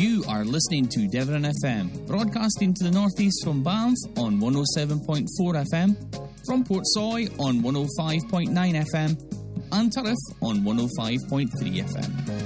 You are listening to Devon FM, broadcasting to the northeast from Banff on 107.4 FM, from Portsoy on 105.9 FM, and Turriff on 105.3 FM.